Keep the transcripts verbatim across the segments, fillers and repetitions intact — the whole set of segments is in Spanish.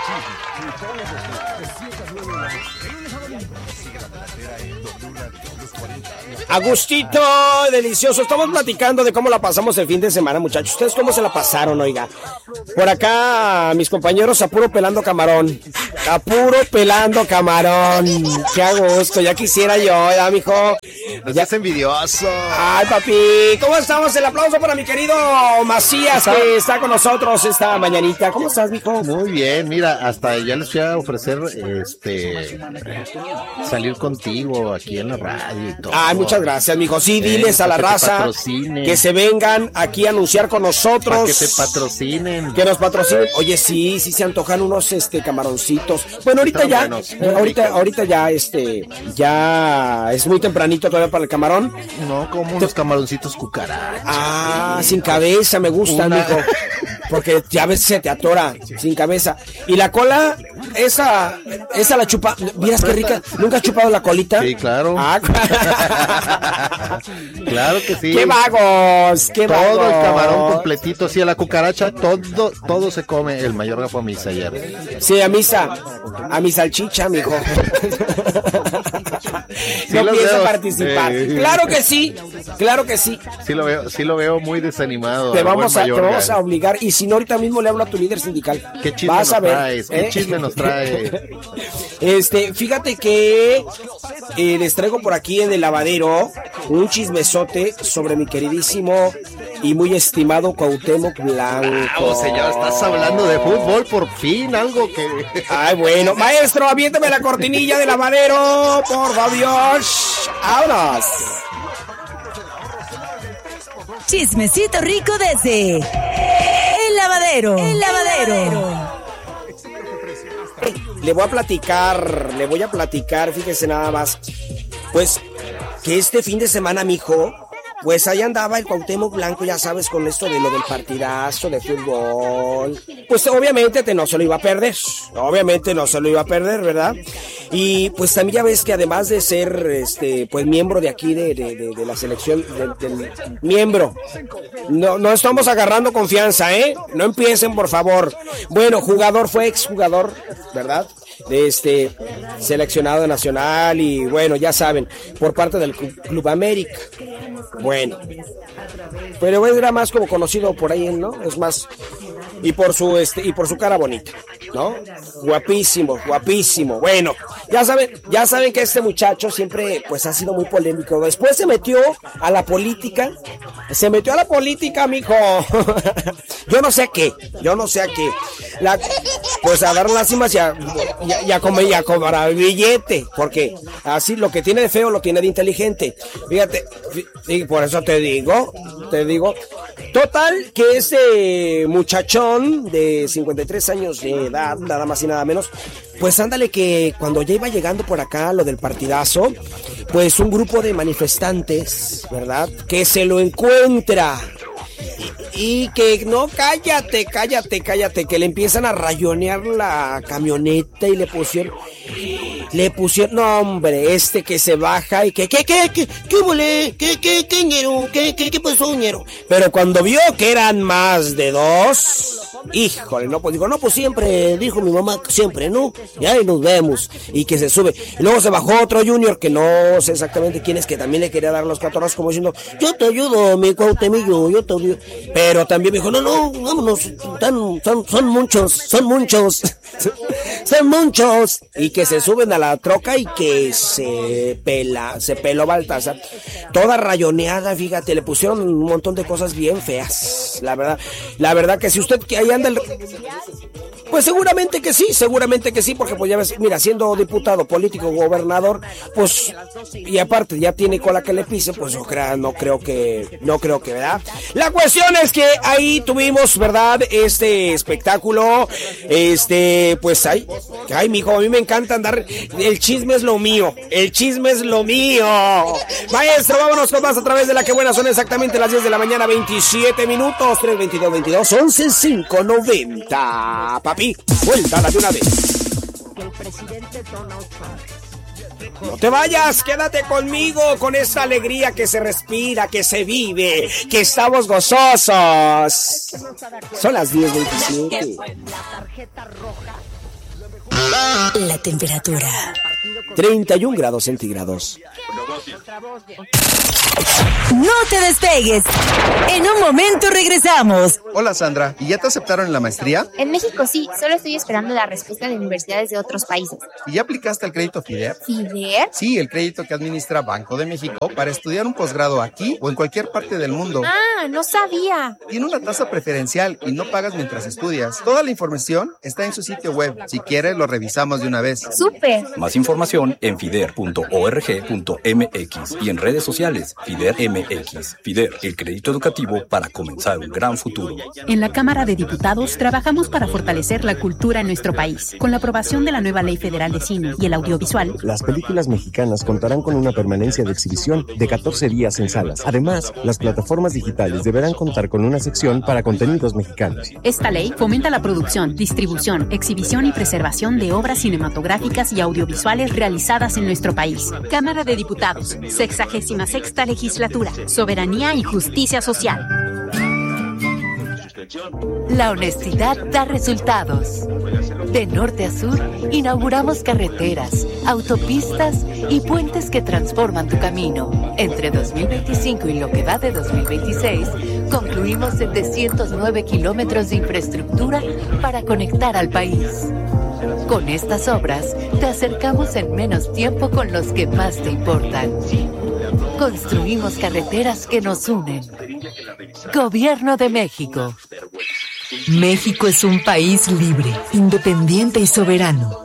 Agustito, delicioso. Estamos platicando de cómo la pasamos el fin de semana, muchachos. ¿Ustedes cómo se la pasaron, oiga? Por acá, mis compañeros, a puro pelando camarón. A puro pelando camarón. Qué a gusto, ya quisiera yo, ya, mijo. No seas envidioso. Ay, papi, ¿cómo estamos? El aplauso para mi querido Macías, que está con nosotros esta mañanita. ¿Cómo estás, mijo? Muy bien, mira, hasta ya les voy a ofrecer este salir contigo aquí en la radio y todo. Ay, muchas gracias, mijo. Sí, diles eh, a la raza que se vengan aquí a anunciar con nosotros. Para que te patrocinen. Que nos patrocinen. Oye, sí, sí se antojan unos este camaroncitos. Bueno, ahorita Están ya, buenos, eh, ahorita, ahorita ya, este, ya es muy tempranito todavía para el camarón. No, como unos camaroncitos cucarachas. Ah, sin cabeza, me gustan, mijo. Porque ya ves se te atora, sin cabeza. Y la cola, esa, esa la chupa. Miras qué rica. ¿Nunca has chupado la colita? Sí, claro. Ah, claro que sí. ¡Qué vagos! ¡Qué todo vagos! Todo el camarón completito, sí, a la cucaracha, todo, todo se come. El mayor fue a misa ayer. Sí, a misa. A mi salchicha, mijo. Sí, no pienso veo. participar. Eh. Claro que sí, claro que sí. Sí lo veo, sí lo veo muy desanimado. Te vamos a, te vamos a obligar. Y si no, ahorita mismo le hablo a tu líder sindical. ¿Qué chisme Vas nos a ver, traes? ¿Qué ¿eh? chisme nos trae? Este, fíjate que eh, les traigo por aquí en el lavadero un chismesote sobre mi queridísimo y muy estimado Cuauhtémoc Blanco. Ah, señor, estás hablando de fútbol, por fin, algo que... Ay, bueno, maestro, aviéntame la cortinilla de lavadero, por favor. ¡Vámonos! Chismecito rico desde El Lavadero. El Lavadero. Le voy a platicar, le voy a platicar, fíjese nada más. Pues, que este fin de semana, mijo, pues ahí andaba el Cuauhtémoc Blanco, ya sabes, con esto de lo del partidazo de fútbol. Pues obviamente te no se lo iba a perder, obviamente no se lo iba a perder, ¿verdad? Y pues también ya ves que además de ser, este, pues miembro de aquí, de, de, de, de la selección, del de, miembro, no, no estamos agarrando confianza, ¿eh? No empiecen, por favor. Bueno, jugador, fue exjugador, ¿verdad? De este, seleccionado nacional y bueno, ya saben, por parte del Club América. Bueno, pero era más como conocido por ahí, ¿no? Es más, y por su este y por su cara bonita, ¿no? Guapísimo, guapísimo. Bueno, ya saben, ya saben que este muchacho siempre pues ha sido muy polémico. Después se metió a la política, se metió a la política, mijo. Yo no sé a qué, yo no sé a qué. La, pues a dar lástimas y a, y a, y a comer y a cobrar billete, porque así lo que tiene de feo lo tiene de inteligente. Fíjate, y por eso te digo, te digo, total que ese muchachón de cincuenta y tres años de edad, nada más y nada menos, pues ándale que cuando ya iba llegando por acá lo del partidazo, pues un grupo de manifestantes, ¿verdad? Que se lo encuentra. Y que no, cállate, cállate, cállate, que le empiezan a rayonear la camioneta y le pusieron, le pusieron, no hombre, este que se baja y que, ¿qué, qué, qué, qué volé? ¿Qué, qué, qué, ñero? ¿Qué, qué, qué pasó, ñero? Pero cuando vio que eran más de dos, híjole, no, pues digo, no, pues siempre, dijo mi mamá, siempre, ¿no? Y ahí nos vemos, y que se sube. Y luego se bajó otro junior que no sé exactamente quién es, que también le quería dar los catorrazos como diciendo, yo te ayudo, mi Cuauhtemillo, yo te ayudo. Pero también me dijo, no, no, vámonos, tan, son, son muchos, son muchos, son muchos. Y que se suben a la troca y que se pela, se peló Baltasar. Toda rayoneada, fíjate, le pusieron un montón de cosas bien feas, la verdad. La verdad que si usted que ahí anda el... Pues seguramente que sí, seguramente que sí, porque pues ya ves, mira, siendo diputado, político, gobernador, pues, y aparte ya tiene cola que le pise, pues no creo, no creo que, no creo que, ¿verdad? La cuestión es que ahí tuvimos, ¿verdad? Este espectáculo, este, pues, ay, ay, mijo, a mí me encanta andar, el chisme es lo mío, el chisme es lo mío. Maestro, vámonos con más a través de la que buena son exactamente las diez de la mañana, veintisiete minutos, tres veintidós veintidós, once cinco noventa, papi. Vuéltala de una vez. No te vayas, quédate conmigo con esta alegría que se respira, que se vive, que estamos gozosos. Son las diez veintisiete. La temperatura. treinta y un grados centígrados. No te despegues. En un momento regresamos. Hola Sandra, ¿y ya te aceptaron en la maestría? En México sí, solo estoy esperando la respuesta de universidades de otros países. ¿Y ya aplicaste al crédito FIDER? ¿FIDER? Sí, el crédito que administra Banco de México para estudiar un posgrado aquí o en cualquier parte del mundo. Ah, no sabía. Tiene una tasa preferencial y no pagas mientras estudias. Toda la información está en su sitio web. Si quieres, lo revisamos de una vez. ¡Súper! Más información en fider punto org punto m x y en redes sociales FIDER M X. FIDER, el crédito educativo para comenzar un gran futuro. En la Cámara de Diputados trabajamos para fortalecer la cultura en nuestro país. Con la aprobación de la nueva Ley Federal de Cine y el Audiovisual, las películas mexicanas contarán con una permanencia de exhibición de catorce días en salas. Además, las plataformas digitales deberán contar con una sección para contenidos mexicanos. Esta ley fomenta la producción, distribución, exhibición y preservación de obras cinematográficas y audiovisuales realizadas en nuestro país. Cámara de Diputados, sexagésima sexta legislatura, soberanía y justicia social. La honestidad da resultados. De norte a sur, inauguramos carreteras, autopistas y puentes que transforman tu camino. Entre dos mil veinticinco y lo que va de dos mil veintiséis, concluimos setecientos nueve kilómetros de infraestructura para conectar al país. Con estas obras, te acercamos en menos tiempo con los que más te importan. Construimos carreteras que nos unen. Gobierno de México. México es un país libre, independiente y soberano.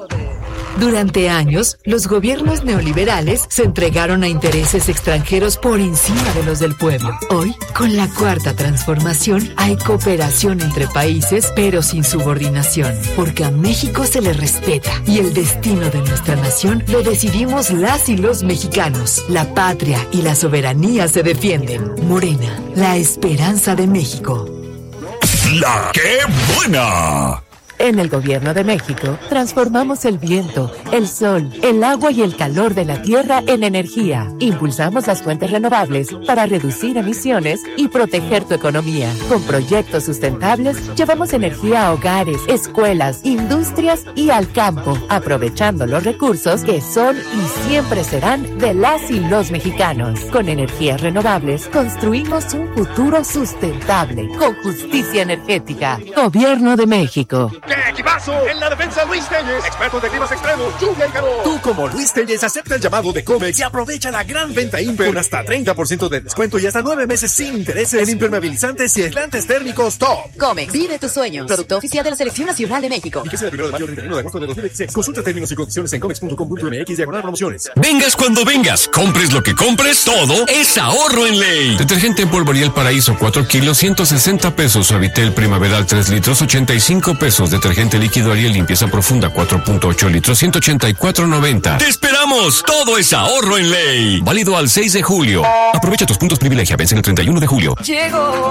Durante años, los gobiernos neoliberales se entregaron a intereses extranjeros por encima de los del pueblo. Hoy, con la cuarta transformación, hay cooperación entre países, pero sin subordinación, porque a México se le respeta y el destino de nuestra nación lo decidimos las y los mexicanos. La patria y la soberanía se defienden. Morena, la esperanza de México. ¡La qué buena! En el Gobierno de México, transformamos el viento, el sol, el agua y el calor de la tierra en energía. Impulsamos las fuentes renovables para reducir emisiones y proteger tu economía. Con proyectos sustentables, llevamos energía a hogares, escuelas, industrias y al campo, aprovechando los recursos que son y siempre serán de las y los mexicanos. Con energías renovables, construimos un futuro sustentable, con justicia energética. Gobierno de México. ¡Qué equipazo! En la defensa Luis Telles, experto de climas extremos, lluvia y calor. Tú como Luis Telles acepta el llamado de Comex y aprovecha la gran venta Imper con hasta treinta por ciento de descuento y hasta nueve meses sin intereses en impermeabilizantes y aislantes térmicos top. Comex, vive tus sueños. Producto oficial de la Selección Nacional de México. Fíjese el primero de mayo al treinta y uno de agosto de dos mil veintiséis. Consulta términos y condiciones en comex punto com punto m x diagonal promociones. Vengas cuando vengas, compres lo que compres, todo es ahorro en ley. Detergente en polvo Ariel Paraíso cuatro kilos, ciento sesenta pesos. Suavitel Primaveral tres litros, ochenta y cinco pesos. Detergente líquido Ariel limpieza profunda cuatro punto ocho litros, ciento ochenta y cuatro noventa. ¡Te esperamos! Todo es ahorro en ley. Válido al seis de julio. Aprovecha tus puntos privilegia, vencen el treinta y uno de julio. Llegó